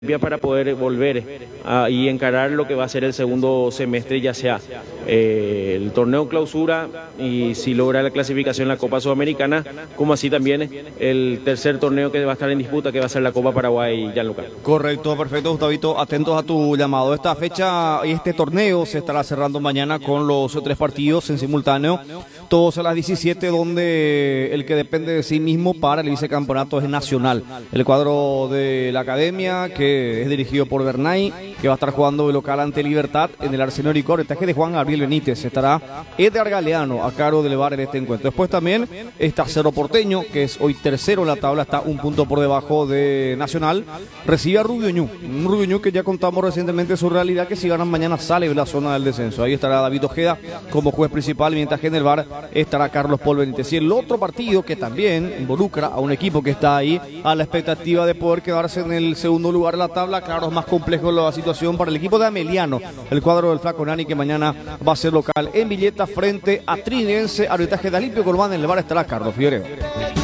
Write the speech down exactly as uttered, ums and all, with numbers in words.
para poder volver a, y encarar lo que va a ser el segundo semestre, ya sea eh, el torneo clausura y si logra la clasificación en la Copa Sudamericana, como así también el tercer torneo que va a estar en disputa, que va a ser la Copa Paraguay ya local. Correcto, perfecto, Gustavito, atentos a tu llamado. Esta fecha y este torneo se estará cerrando mañana con los tres partidos en simultáneo, todos a las diecisiete, donde el que depende de sí mismo para el vicecampeonato es Nacional. El cuadro de la academia, que es dirigido por Bernay, que va a estar jugando de local ante Libertad en el Arsenal y corretaje de Juan Gabriel Benítez. Estará Edgar Galeano a cargo de elevar en este encuentro. Después también está Cerro Porteño, que es hoy tercero en la tabla, está un punto por debajo de Nacional. Recibe a Rubio Ñu, un Rubio Ñu que ya contamos recientemente su realidad, que si ganan mañana sale de la zona del descenso. Ahí estará David Ojeda como juez principal, mientras que en el V A R estará Carlos Paul Benítez. Y el otro partido que también involucra a un equipo que está ahí a la expectativa de poder quedarse en el segundo lugar de la tabla. Claro, es más complejo la situación para el equipo de Ameliano, el cuadro del Flaco Nani, que mañana va a ser local en Villeta frente a Trinense. Arbitraje de Alimpio Colmán. En el V A R estará Carlos Figueredo.